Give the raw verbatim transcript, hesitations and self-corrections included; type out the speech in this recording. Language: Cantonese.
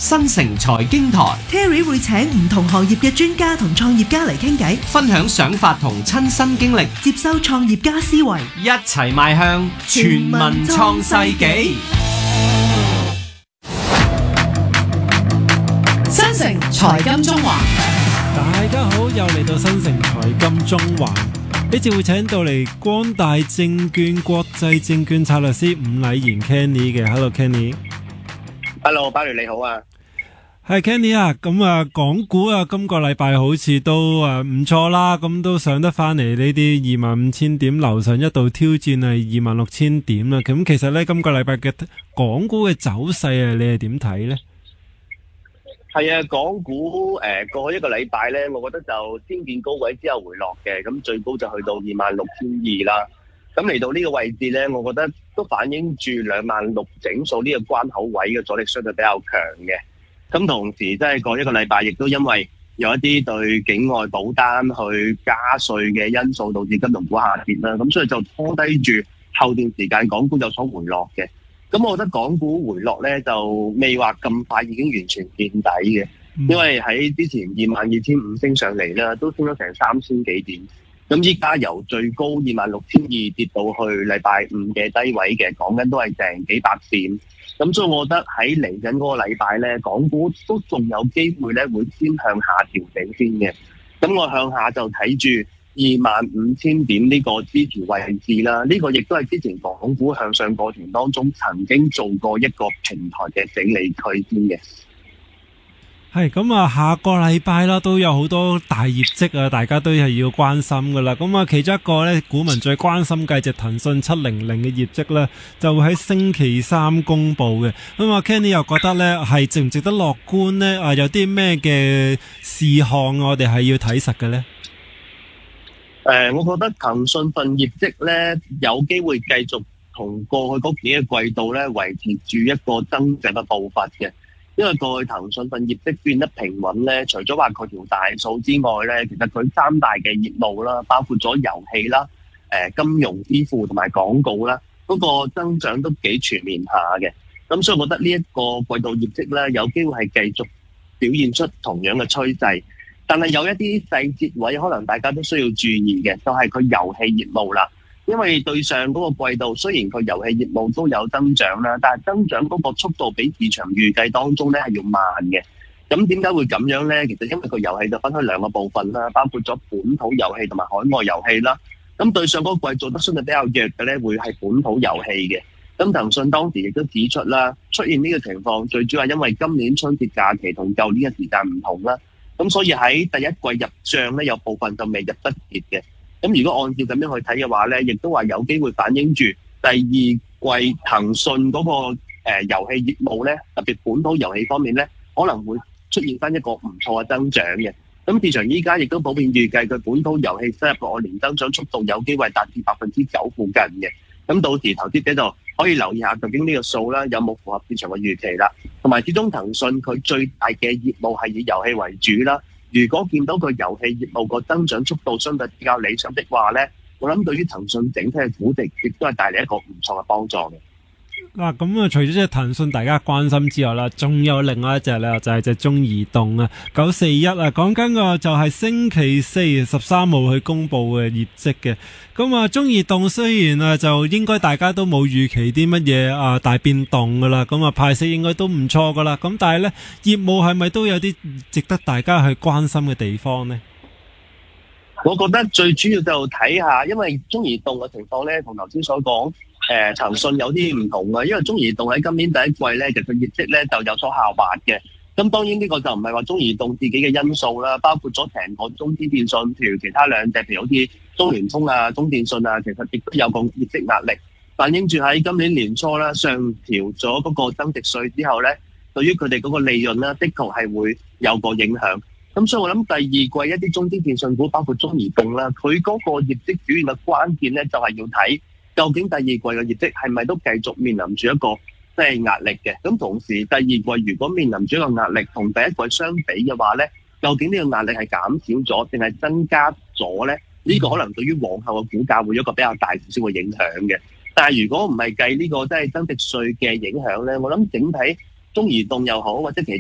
新城財經台 Terry 會請唔同行業嘅專家同創業家嚟傾偈， 分享想法同親身經歷， 接收創業家思維， 一齊邁向全民創世紀。 新城財金中環， 大家好，又嚟到新城財金中環。呢次會請到嚟光大證券國際證券策略師伍禮賢 Kenny 嘅。 Hello Kenny。 Hello 巴瑞你好啊。 係 Kenny 啊，咁啊港股啊今個禮拜好似都啊唔錯啦，咁都上得翻嚟呢啲二萬五千點樓上，一度挑戰係二萬六千點啦。咁其實呢，今個禮拜嘅港股嘅走勢啊，你係點睇呢？ 係啊，港股誒、呃、過去一個禮拜咧，我覺得就先見高位之後回落嘅，咁最高就去到二萬六千二啦。咁嚟到呢個位置咧，我覺得都反映住兩萬六整數呢個關口位嘅阻力相對比較強嘅。咁同時即係過一個禮拜，亦都因為有一啲對境外保單去加稅嘅因素，導致金融股下跌啦。咁所以就拖低住後段時間港股有所回落嘅。咁我覺得港股回落咧就未話咁快已經完全見底嘅，因為喺之前二萬二千五升上嚟啦，都升咗成三千幾點。咁依家由最高二萬六千二跌到去禮拜五嘅低位嘅，講緊都係成幾百點。咁所以我覺得喺嚟緊嗰個禮拜咧，港股都仲有機會咧會先向下調整先嘅。咁我向下就睇住二萬五千點呢個支持位置啦，呢個亦都係之前港股向上過程當中曾經做過一個平台嘅整理區先嘅。 係咁啊，下個禮拜啦都有好多大業績啊，大家都係要關心噶啦。咁啊，其中一個咧，股民最關心嘅就騰訊七零零嘅業績咧，就會喺星期三公布嘅。咁啊 Kenny 又覺得咧係值唔值得樂觀咧？啊，有啲咩嘅事項我哋係要睇實嘅咧？ 誒、呃，我覺得騰訊份業績咧有機會繼續同過去嗰幾個季度咧維持住一個增長嘅步伐嘅，因為過去騰訊份業績變得平穩咧，除咗話佢條大數之外咧，其實佢三大嘅業務啦，包括咗遊戲啦、誒、呃、金融支付同埋廣告啦，嗰、那個增長都幾全面下嘅。咁所以我覺得呢一個季度業績咧有機會係繼續表現出同樣嘅趨勢。但係有一啲細節位可能大家都需要注意嘅，就係佢遊戲業務啦。因為對上嗰個季度雖然佢遊戲業務都有增長啦，但係增長嗰個速度比市場預計當中咧係要慢嘅。咁點解會咁樣咧？其實因為個遊戲就分開兩個部分啦，包括咗本土遊戲同埋海外遊戲啦。咁對上嗰個季做得相對比較弱嘅咧，會係本土遊戲嘅。咁騰訊當時亦都指出啦，出現呢個情況最主要係因為今年春節假期同舊年嘅時間唔同啦。咁所以喺第一季入帳咧，有部分就未入得結嘅。咁如果按照咁樣去睇嘅話咧，亦都話有機會反映住第二季騰訊嗰個誒遊戲業務咧，特別本土遊戲方面咧，可能會出現翻一個唔錯嘅增長嘅。咁市場依家亦都普遍預計佢本土遊戲收入個按年增長速度有機會達至百分之九附近嘅。咁到時投資者就可以留意下究竟呢個數啦，有冇符合市場嘅預期啦。同埋始終騰訊佢最大嘅業務係以遊戲為主啦。如果見到佢遊戲業務個增長速度相對比較理想的話咧，我諗對於騰訊整體嘅估值亦都係帶嚟一個唔錯嘅幫助嘅。 嗱，咁啊，除咗即係騰訊大家關心之外啦，仲有另外一隻咧，就係隻中移動啊，九四一啊，講緊個就係星期四十三號去公布嘅業績嘅。咁啊，中移動雖然啊，就應該大家都冇預期啲乜嘢啊大變動噶啦，咁啊派息應該都唔錯噶啦。咁但係咧，業務係咪都有啲值得大家去關心嘅地方呢？ 我覺得最主要就睇下，因為中移動嘅情況咧，同頭先所講，誒、呃、騰訊有啲唔同啊。因為中移動喺今年第一季咧，其實業績咧就有所下滑嘅。咁當然呢個就唔係話中移動自己嘅因素啦，包括咗成個中資電信，譬如其他兩隻，譬如好似中聯通啊、中電信啊，其實亦都有個業績壓力，反映住喺今年年初啦，上調咗嗰個增值稅之後咧，對於佢哋嗰個利潤啦，的確係會有個影響。咁所以我諗第二季一啲中資電信股，包括中移動啦，佢嗰個業績表現嘅關鍵咧，就係要睇究竟第二季嘅業績係咪都繼續面臨住一個即係壓力嘅。咁同時第二季如果面臨住一個壓力，同第一季相比嘅話咧，究竟呢個壓力係減少咗定係增加咗咧？呢、這個可能對於往後嘅股價會有一個比較大少少嘅影響嘅。但係如果唔係計呢個即係增值稅嘅影響咧，我諗整體中移動又好或者其